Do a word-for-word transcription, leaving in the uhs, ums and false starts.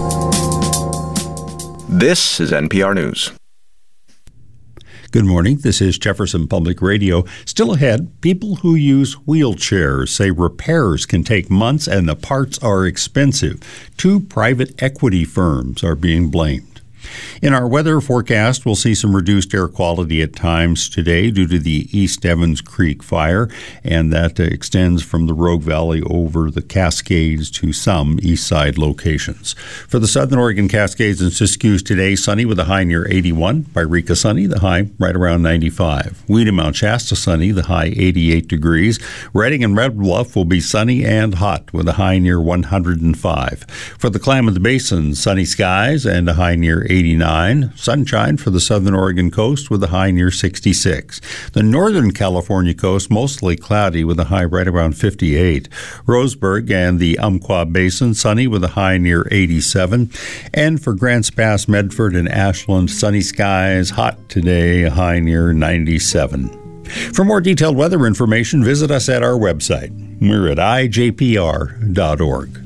This is N P R News. Good morning. This is Jefferson Public Radio. Still ahead, people who use wheelchairs say repairs can take months and the parts are expensive. Two private equity firms are being blamed. In our weather forecast, we'll see some reduced air quality at times today due to the East Evans Creek fire, and that uh, extends from the Rogue Valley over the Cascades to some east side locations. For the Southern Oregon Cascades and Siskiyous today, sunny with a high near eighty-one. Wairika sunny, the high right around ninety-five. Weed and Mount Shasta sunny, the high eighty-eight degrees. Redding and Red Bluff will be sunny and hot with a high near one hundred five. For the Klamath Basin, sunny skies and a high near eighty-nine. Sunshine for the Southern Oregon coast with a high near sixty-six. The Northern California coast mostly cloudy with a high right around fifty-eight. Roseburg and the Umpqua Basin sunny with a high near eighty-seven. And for Grants Pass, Medford, and Ashland, sunny skies, hot today, a high near ninety-seven. For more detailed weather information, visit us at our website. We're at I J P R dot org.